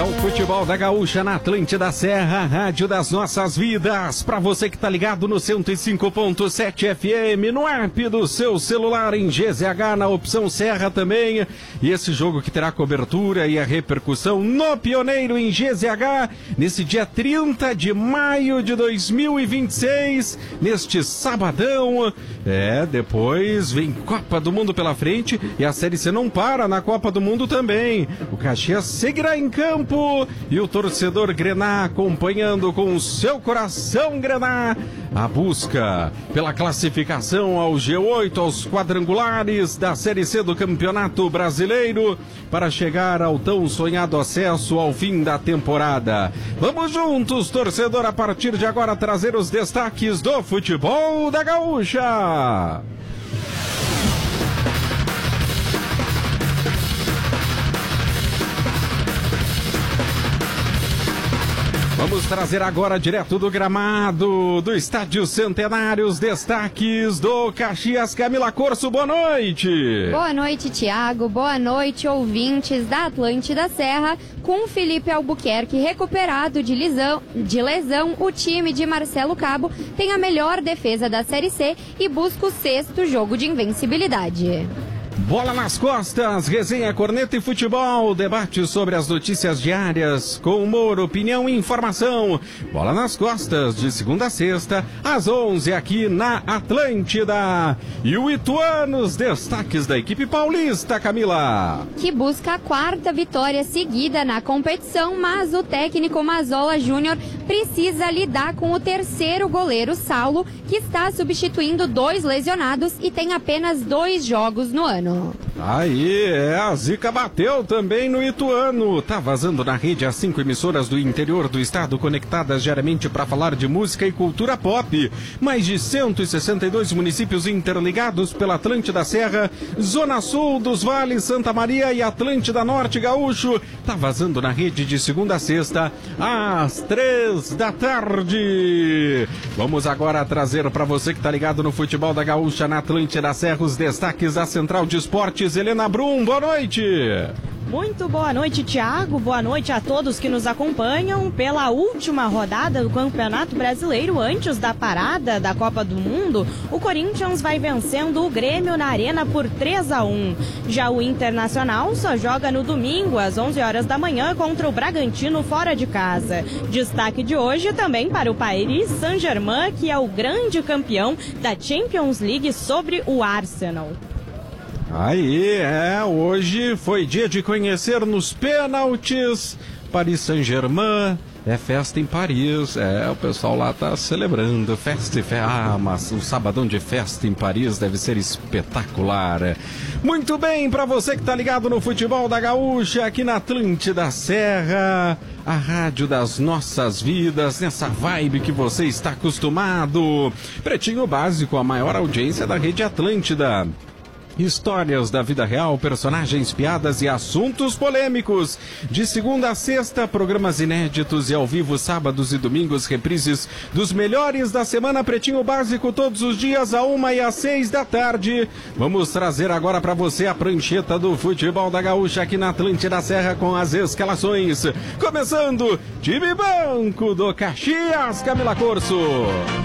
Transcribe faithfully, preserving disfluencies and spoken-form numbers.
o futebol da Gaúcha na Atlântida Serra, a rádio das nossas vidas. Pra você que tá ligado no cento e cinco ponto sete F M, no app do seu celular, em G Z H, na opção Serra também. E esse jogo que terá cobertura e a repercussão no Pioneiro em G Z H, nesse dia trinta de maio de dois mil e vinte e seis, neste sabadão. É, depois vem Copa do Mundo pela frente e a Série C não para na Copa do Mundo também. O Caxias seguirá em campo e o torcedor Grená acompanhando com o seu coração Grená a busca pela classificação ao G oito, aos quadrangulares da Série C do Campeonato Brasileiro, para chegar ao tão sonhado acesso ao fim da temporada. Vamos juntos, torcedor, a partir de agora trazer os destaques do futebol da Gaúcha. Vamos trazer agora direto do gramado do Estádio Centenário os destaques do Caxias. Camila Corso, boa noite. Boa noite, Tiago. Boa noite, ouvintes da Atlântida Serra. Com Felipe Albuquerque recuperado de lesão, de lesão, o time de Marcelo Cabo tem a melhor defesa da Série C e busca o sexto jogo de invencibilidade. Bola nas costas, resenha, corneta e futebol, debate sobre as notícias diárias, com humor, opinião e informação. Bola nas costas, de segunda a sexta, às onze, aqui na Atlântida. E o Ituano, os destaques da equipe paulista, Camila. Que busca a quarta vitória seguida na competição, mas o técnico Mazola Júnior precisa lidar com o terceiro goleiro, Saulo, que está substituindo dois lesionados e tem apenas dois jogos no ano. Aí, é, a zica bateu também no Ituano. Tá vazando na rede as cinco emissoras do interior do estado conectadas diariamente para falar de música e cultura pop. Mais de cento e sessenta e dois municípios interligados pela Atlântida Serra, Zona Sul dos Vales, Santa Maria e Atlântida Norte Gaúcho. Tá vazando na rede de segunda a sexta, às três da tarde. Vamos agora trazer para você que tá ligado no futebol da Gaúcha na Atlântida Serra os destaques da Central de Esportes. Helena Brum, boa noite. Muito boa noite, Tiago. Boa noite a todos que nos acompanham pela última rodada do Campeonato Brasileiro antes da parada da Copa do Mundo. O Corinthians vai vencendo o Grêmio na Arena por três a um. Já o Internacional só joga no domingo às onze horas da manhã contra o Bragantino fora de casa. Destaque de hoje também para o Paris Saint-Germain, que é o grande campeão da Champions League sobre o Arsenal. Aí, é, hoje foi dia de conhecer nos pênaltis. Paris Saint-Germain, é festa em Paris. É, o pessoal lá tá celebrando. Festa e festa. Ah, mas o sabadão de festa em Paris deve ser espetacular. Muito bem, pra você que tá ligado no futebol da Gaúcha, aqui na Atlântida Serra, a rádio das nossas vidas, nessa vibe que você está acostumado. Pretinho Básico, a maior audiência da rede Atlântida. Histórias da vida real, personagens, piadas e assuntos polêmicos. De segunda a sexta, programas inéditos e ao vivo, sábados e domingos, reprises dos melhores da semana. Pretinho Básico todos os dias, a uma e às seis da tarde. Vamos trazer agora para você a prancheta do futebol da Gaúcha aqui na Atlântida Serra com as escalações. Começando, time banco do Caxias, Camila Corso.